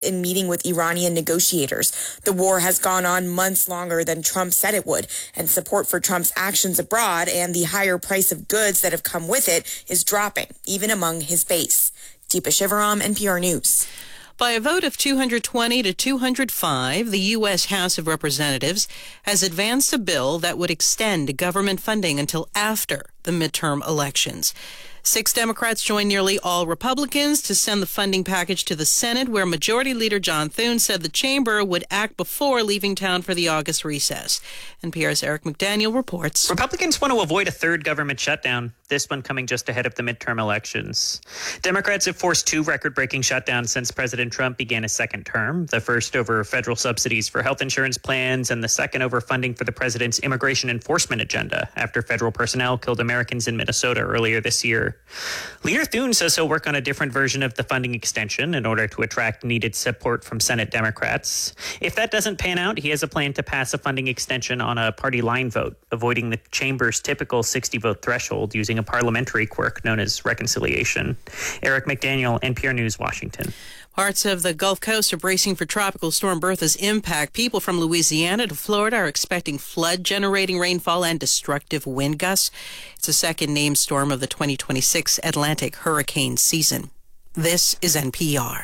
in meeting with Iranian negotiators. The war has gone on months longer than Trump said it would, and support for Trump's actions abroad and the higher price of goods that have come with it is dropping, even among his base. Deepa Shivaram, NPR News. By a vote of 220 to 205, the U.S. House of Representatives has advanced a bill that would extend government funding until after the midterm elections. 6 Democrats joined nearly all Republicans to send the funding package to the Senate, where Majority Leader John Thune said the chamber would act before leaving town for the August recess. NPR's Eric McDaniel reports. Republicans want to avoid a third government shutdown, this one coming just ahead of the midterm elections. Democrats have forced 2 record-breaking shutdowns since President Trump began his second term, the first over federal subsidies for health insurance plans and the second over funding for the president's immigration enforcement agenda after federal personnel killed Americans in Minnesota earlier this year. Leader Thune says he'll work on a different version of the funding extension in order to attract needed support from Senate Democrats. If that doesn't pan out, he has a plan to pass a funding extension on a party line vote, avoiding the chamber's typical 60-vote threshold using a parliamentary quirk known as reconciliation. Eric McDaniel, NPR News, Washington. Parts of the Gulf Coast are bracing for Tropical Storm Bertha's impact. People from Louisiana to Florida are expecting flood-generating rainfall and destructive wind gusts. It's the second named storm of the 2026 Atlantic hurricane season. This is NPR.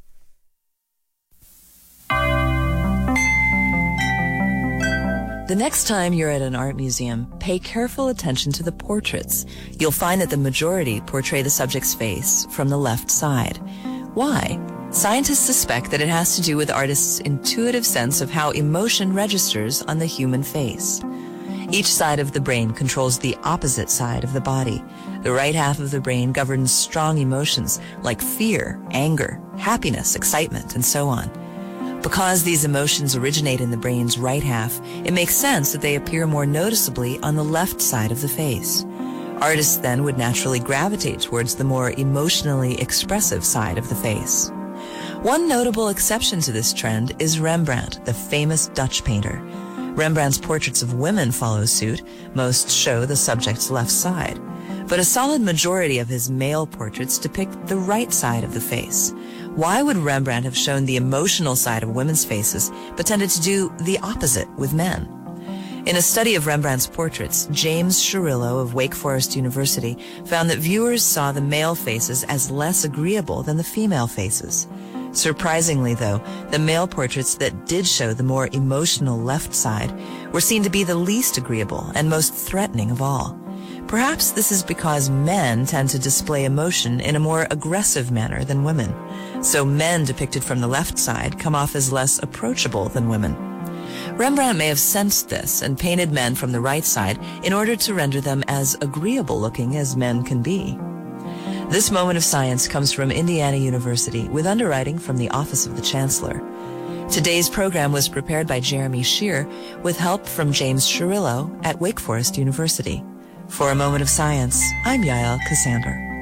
The next time you're at an art museum, pay careful attention to the portraits. You'll find that the majority portray the subject's face from the left side. Why? Scientists suspect that it has to do with artists' intuitive sense of how emotion registers on the human face. Each side of the brain controls the opposite side of the body. The right half of the brain governs strong emotions like fear, anger, happiness, excitement, and so on. Because these emotions originate in the brain's right half, it makes sense that they appear more noticeably on the left side of the face. Artists then would naturally gravitate towards the more emotionally expressive side of the face. One notable exception to this trend is Rembrandt, the famous Dutch painter. Rembrandt's portraits of women follow suit. Most show the subject's left side. But a solid majority of his male portraits depict the right side of the face. Why would Rembrandt have shown the emotional side of women's faces, but tended to do the opposite with men? In a study of Rembrandt's portraits, James Schirillo of Wake Forest University found that viewers saw the male faces as less agreeable than the female faces. Surprisingly, though, the male portraits that did show the more emotional left side were seen to be the least agreeable and most threatening of all. Perhaps this is because men tend to display emotion in a more aggressive manner than women. So men depicted from the left side come off as less approachable than women. Rembrandt may have sensed this and painted men from the right side in order to render them as agreeable-looking as men can be. This moment of science comes from Indiana University with underwriting from the Office of the Chancellor. Today's program was prepared by Jeremy Shear with help from James Schirillo at Wake Forest University. For A Moment of Science, I'm Yael Cassander.